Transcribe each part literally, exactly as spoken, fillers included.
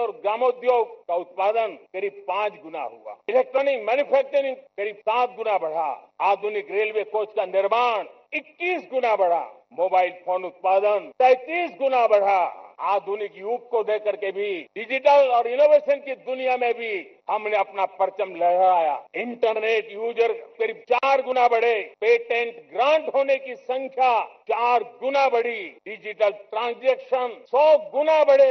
और ग्रामोद्योग का उत्पादन करीब पांच गुना हुआ। इलेक्ट्रॉनिक मैन्युफैक्चरिंग करीब सात गुना बढ़ा। आधुनिक रेलवे कोच का निर्माण इक्कीस गुना बढ़ा। मोबाइल फोन उत्पादन तैंतीस गुना बढ़ा। आधुनिक युग को देकर के भी डिजिटल और इनोवेशन की दुनिया में भी हमने अपना परचम लहराया। इंटरनेट यूजर करीब चार गुना बढ़े। पेटेंट ग्रांट होने की संख्या चार गुना बढ़ी। डिजिटल ट्रांजैक्शन सौ गुना बढ़े।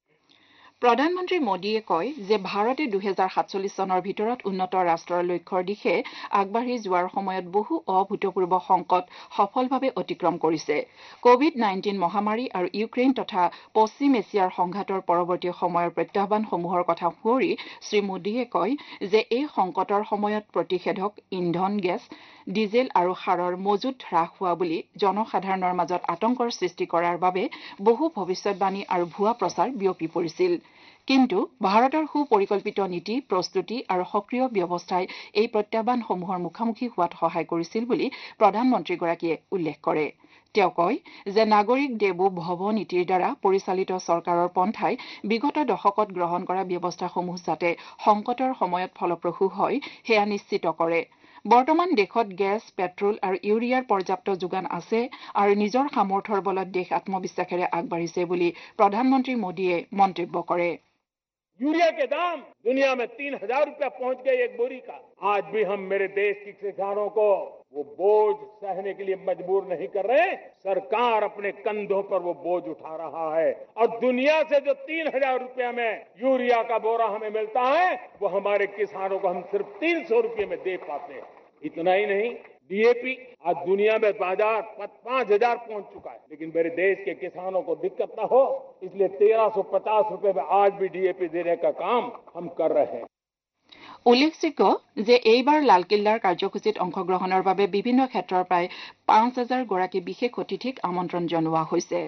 প্ৰধানমন্ত্ৰী মোদীয়ে কয় যে ভাৰতে দুহেজাৰ সাতচল্লিছ চনৰ ভিতৰত উন্নত ৰাষ্ট্ৰৰ লক্ষ্যৰ দিশে আগবাঢ়ি যোৱাৰ সময়ত বহু অভূতপূৰ্ব সংকট সফলভাৱে অতিক্ৰম কৰিছে। কোভিড নাইণ্টিন মহামাৰী আৰু ইউক্ৰেইন তথা পশ্চিম এছিয়াৰ সংঘাতৰ পৰৱৰ্তী সময়ৰ প্ৰত্যাহ্বানসমূহৰ কথা সোঁৱৰি শ্ৰীমোদীয়ে কয় যে এই সংকটৰ সময়ত প্ৰতিষেধক, ইন্ধন, গেছ, ডিজেল আৰু সাৰৰ মজুত হ্ৰাস হোৱা বুলি জনসাধাৰণৰ মাজত আতংকৰ সৃষ্টি কৰাৰ বাবে বহু ভৱিষ্যৎবাণী আৰু ভুৱা প্ৰচাৰ বিয়পি পৰিছিল। কিন্তু ভাৰতৰ সুপৰিকল্পিত নীতি, প্ৰস্তুতি আৰু সক্ৰিয় ব্যৱস্থাই এই প্ৰত্যাহ্বানসমূহৰ মুখামুখি হোৱাত সহায় কৰিছিল বুলি প্ৰধানমন্ত্ৰীগৰাকীয়ে উল্লেখ কৰে। তেওঁ কয় যে নাগৰিক দেৱো ভৱ নীতিৰ দ্বাৰা পৰিচালিত চৰকাৰৰ পন্থাই বিগত দশকত গ্ৰহণ কৰা ব্যৱস্থাসমূহ যাতে সংকটৰ সময়ত ফলপ্ৰসূ হয় সেয়া নিশ্চিত কৰে। বৰ্তমান দেশত গেছ, পেট্ৰল আৰু ইউৰিয়াৰ পৰ্যাপ্ত যোগান আছে আৰু নিজৰ সামৰ্থ্যৰ বলত দেশ আত্মবিশ্বাসেৰে আগবাঢ়িছে বুলি প্ৰধানমন্ত্ৰী মোদীয়ে মন্তব্য কৰে। यूरिया के दाम दुनिया में तीन हजार रुपया पहुंच गए एक बोरी का। आज भी हम मेरे देश के किसानों को वो बोझ सहने के लिए मजबूर नहीं कर रहे। सरकार अपने कंधों पर वो बोझ उठा रहा है और दुनिया से जो तीन हजार रुपया में यूरिया का बोरा हमें मिलता है वो हमारे किसानों को हम सिर्फ तीन सौ रुपये में दे पाते हैं। इतना ही नहीं, डीएपी आज दुनिया में बाजार पांच हजार पहुंच चुका है, लेकिन मेरे देश के किसानों को दिक्कत ना हो इसलिए तेरह सौ पचास रुपए में आज भी डीएपी देने का काम हम कर रहे हैं। উল্লেখযোগ্য যে এইবাৰ লালকিল্লাৰ কাৰ্যসূচীত অংশগ্ৰহণৰ বাবে বিভিন্ন ক্ষেত্ৰৰ প্ৰায় পাঁচ হাজাৰ গৰাকী বিশেষ অতিথিক আমন্ত্ৰণ জনোৱা হৈছে।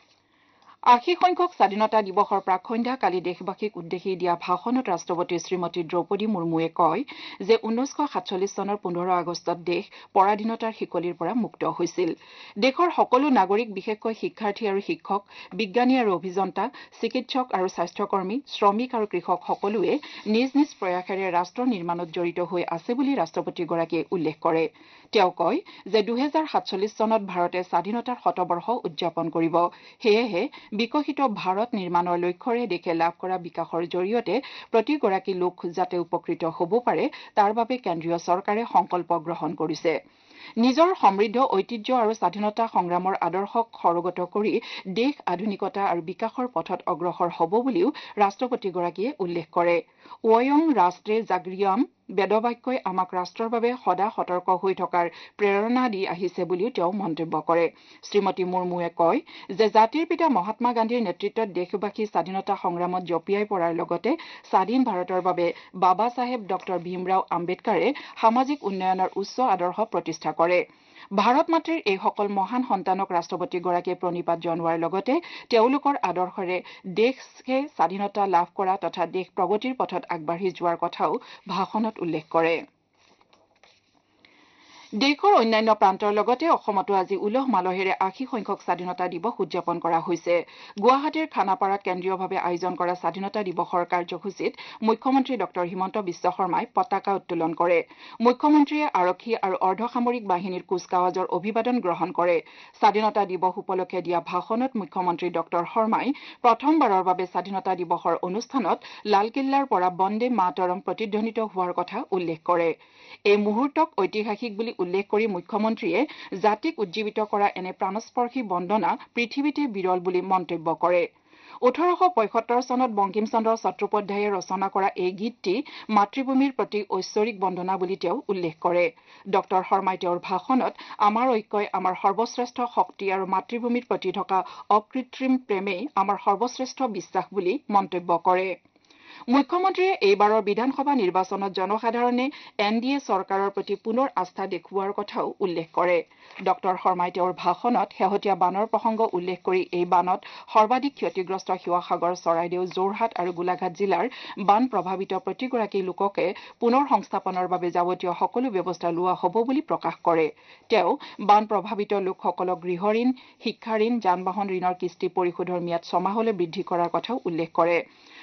আশী সংখ্যক স্বাধীনতা দিৱসৰ প্ৰাকসন্ধ্যা কালি দেশবাসীক উদ্দেশ্যি দিয়া ভাষণত ৰাষ্ট্ৰপতি শ্ৰীমতী দ্ৰৌপদী মুৰ্মুৱে কয় যে ঊনৈছশ সাতচল্লিছ চনৰ পোন্ধৰ আগষ্টত দেশ পৰাধীনতাৰ শিকলিৰ পৰা মুক্ত হৈছিল। দেশৰ সকলো নাগৰিক, বিশেষকৈ শিক্ষাৰ্থী আৰু শিক্ষক, বিজ্ঞানী আৰু অভিযন্তা, চিকিৎসক আৰু স্বাস্থ্যকৰ্মী, শ্ৰমিক আৰু কৃষক সকলোৱে নিজ নিজ প্ৰয়াসেৰে ৰাষ্ট্ৰ নিৰ্মাণত জড়িত হৈ আছে বুলি ৰাষ্ট্ৰপতিগৰাকীয়ে উল্লেখ কৰে। তেওঁ কয় যে দুহেজাৰ সাতচল্লিছ চনত ভাৰতে স্বাধীনতাৰ শতবৰ্ষ উদযাপন কৰিব। সেয়েহে বিকশিত ভাৰত নিৰ্মাণৰ লক্ষ্যৰে দেশে লাভ কৰা বিকাশৰ জৰিয়তে প্ৰতিগৰাকী লোক যাতে উপকৃত হ'ব পাৰে তাৰ বাবে কেন্দ্ৰীয় চৰকাৰে সংকল্প গ্ৰহণ কৰিছে। নিজৰ সমৃদ্ধ ঐতিহ্য আৰু স্বাধীনতা সংগ্ৰামৰ আদৰ্শক সৰগত কৰি দেশ আধুনিকতা আৰু বিকাশৰ পথত অগ্ৰসৰ হ'ব বুলিও ৰাষ্ট্ৰপতিগৰাকীয়ে উল্লেখ কৰে। ৱয়ং ৰাষ্ট্ৰে জাগৰিয়াম বেদবাক্যই আমাক ৰাষ্ট্ৰৰ বাবে সদা সতৰ্ক হৈ থকাৰ প্ৰেৰণা দি আহিছে বুলিও তেওঁ মন্তব্য কৰে। শ্ৰীমতী মুৰ্মুৱে কয় যে জাতিৰ পিতা মহাত্মা গান্ধীৰ নেতৃত্বত দেশবাসী স্বাধীনতা সংগ্ৰামত জঁপিয়াই পৰাৰ লগতে স্বাধীন ভাৰতৰ বাবে বাবা চাহেব ডক্টৰ ভীমৰাও আম্বেদকাৰে সামাজিক উন্নয়নৰ উচ্চ আদৰ্শ প্ৰতিষ্ঠা কৰে। ভাৰত মাতৃৰ এইসকল মহান সন্তানক ৰাষ্ট্ৰপতিগৰাকীয়ে প্ৰণিপাত জনোৱাৰ লগতে তেওঁলোকৰ আদৰ্শৰে দেশে স্বাধীনতা লাভ কৰা তথা দেশ প্ৰগতিৰ পথত আগবাঢ়ি যোৱাৰ কথাও ভাষণত উল্লেখ কৰে। দেশৰ অন্যান্য প্ৰান্তৰ লগতে অসমতো আজি উলহ মালহেৰে আশী সংখ্যক স্বাধীনতা দিৱস উদযাপন কৰা হৈছে। গুৱাহাটীৰ খানাপাৰাত কেন্দ্ৰীয়ভাৱে আয়োজন কৰা স্বাধীনতা দিৱসৰ কাৰ্যসূচীত মুখ্যমন্ত্ৰী ডক্টৰ হিমন্ত বিশ্ব শৰ্মাই পতাকা উত্তোলন কৰে। মুখ্যমন্ত্ৰীয়ে আৰক্ষী আৰু অৰ্ধসামৰিক বাহিনীৰ কুচকাৱাজৰ অভিবাদন গ্ৰহণ কৰে। স্বাধীনতা দিৱস উপলক্ষে দিয়া ভাষণত মুখ্যমন্ত্ৰী ডক্টৰ শৰ্মাই প্ৰথমবাৰৰ বাবে স্বাধীনতা দিৱসৰ অনুষ্ঠানত লালকিল্লাৰ পৰা বন্দে মাতৰম প্ৰতিধ্বনিত হোৱাৰ কথা উল্লেখ কৰে। এই মুহূৰ্তক ঐতিহাসিক বুলি উল্লেখ কৰি মুখ্যমন্ত্ৰীয়ে জাতিক উজ্জীৱিত কৰা এনে প্ৰাণস্পৰ্শী বন্দনা পৃথিৱীতে বিৰল বুলি মন্তব্য কৰে। ওঠৰশ পঁয়সত্তৰ চনত বংকিম চন্দ্ৰ চট্টোপাধ্যায়ে ৰচনা কৰা এই গীতটি মাতৃভূমিৰ প্ৰতি ঐশ্বৰিক বন্দনা বুলি তেওঁ উল্লেখ কৰে। ডক্টৰ শৰ্মাই তেওঁৰ ভাষণত আমাৰ ঐক্যই আমাৰ সৰ্বশ্ৰেষ্ঠ শক্তি আৰু মাতৃভূমিৰ প্ৰতি থকা অকৃত্ৰিম প্ৰেমেই আমাৰ সৰ্বশ্ৰেষ্ঠ বিশ্বাস বুলি মন্তব্য কৰে। মুখ্যমন্ত্ৰীয়ে এইবাৰৰ বিধানসভা নিৰ্বাচনত জনসাধাৰণে এন ডি এ চৰকাৰৰ প্ৰতি পুনৰ আস্থা দেখুওৱাৰ কথাও উল্লেখ কৰে। ডক্টৰ শৰ্মাই তেওঁৰ ভাষণত শেহতীয়া বানৰ প্ৰসংগ উল্লেখ কৰি এই বানত সৰ্বাধিক ক্ষতিগ্ৰস্ত শিৱসাগৰ, চৰাইদেউ, যোৰহাট আৰু গোলাঘাট জিলাৰ বান প্ৰভাৱিত প্ৰতিগৰাকী লোককে পুনৰ সংস্থাপনৰ বাবে যাৱতীয় সকলো ব্যৱস্থা লোৱা হ'ব বুলি প্ৰকাশ কৰে। তেওঁ বান প্ৰভাৱিত লোকসকলক গৃহ ঋণ, শিক্ষা ঋণ, যান বাহন ঋণৰ কিস্তি পৰিশোধৰ ম্যাদ ছমাহলৈ বৃদ্ধি কৰাৰ কথাও উল্লেখ কৰে।